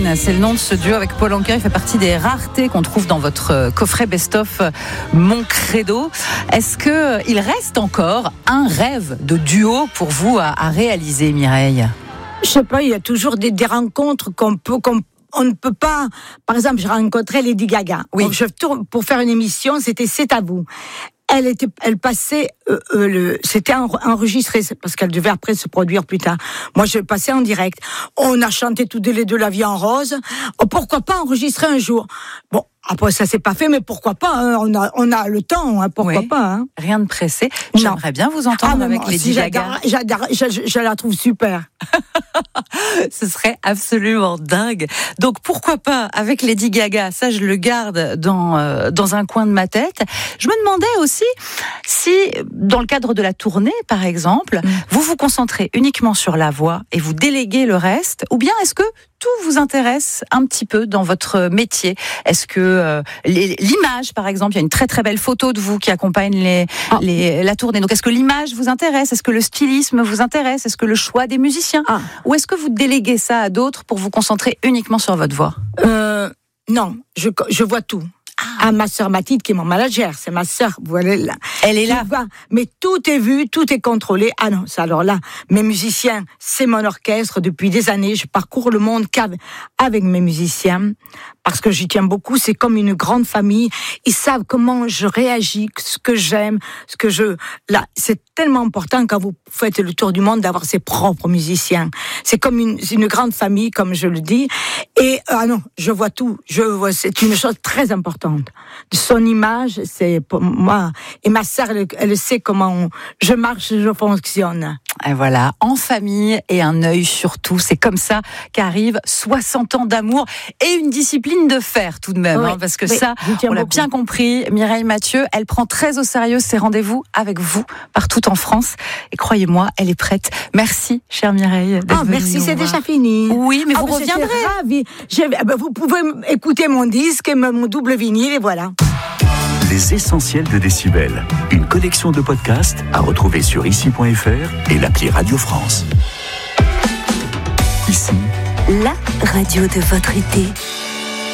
Line, c'est le nom de ce duo avec Paul Anka. Il fait partie des raretés qu'on trouve dans votre coffret best-of Mon Credo. Est-ce qu'il reste encore un rêve de duo pour vous à réaliser, Mireille ? Je sais pas, il y a toujours des rencontres on ne peut pas. Par exemple, j'ai rencontré Lady Gaga. Oui. Je tourne pour faire une émission, c'était C'est à vous. Elle passait, c'était enregistré parce qu'elle devait après se produire plus tard. Moi, je passais en direct. On a chanté tous les deux La Vie en rose. Oh, pourquoi pas enregistrer un jour? Bon, après ça s'est pas fait, mais pourquoi pas, hein, on a le temps, hein, pourquoi pas, hein. Rien de pressé. J'aimerais bien vous entendre avec Lady Gaga. Je la trouve super. Ce serait absolument dingue. Donc pourquoi pas avec Lady Gaga, ça je le garde dans un coin de ma tête. Je me demandais aussi si, dans le cadre de la tournée par exemple, vous vous concentrez uniquement sur la voix et vous déléguez le reste, ou bien est-ce que tout vous intéresse un petit peu dans votre métier? Est-ce que l'image, par exemple, il y a une très très belle photo de vous qui accompagne la tournée. Donc est-ce que l'image vous intéresse? Est-ce que le stylisme vous intéresse? Est-ce que le choix des musiciens? Ou est-ce que vous déléguez ça à d'autres pour vous concentrer uniquement sur votre voix? Non, je vois tout. Ma sœur Mathilde, qui est mon manager, c'est ma sœur, voilà, là. Elle est là. Mais tout est vu, tout est contrôlé. Ah non, ça alors là, mes musiciens, c'est mon orchestre depuis des années. Je parcours le monde avec mes musiciens parce que j'y tiens beaucoup. C'est comme une grande famille. Ils savent comment je réagis, ce que j'aime, là, c'est tellement important quand vous faites le tour du monde d'avoir ses propres musiciens. C'est comme une grande famille, comme je le dis. Et non, je vois tout. C'est une chose très importante. Son image, c'est pour moi. Et ma sœur, elle sait comment je marche, je fonctionne. Et voilà, en famille et un œil sur tout. C'est comme ça qu'arrive 60 ans d'amour et une discipline de fer tout de même. Oui, parce que ça, on l'a bien compris. Mireille Mathieu, elle prend très au sérieux ses rendez-vous avec vous partout en France. Et croyez-moi, elle est prête. Merci, chère Mireille. Merci, c'est déjà fini. Oui, mais vous reviendrez. Ravie. Vous pouvez écouter mon disque et mon double vinyle et voilà. Les essentiels de Décibel. Une collection de podcasts à retrouver sur ici.fr et l'appli Radio France. Ici, la radio de votre été.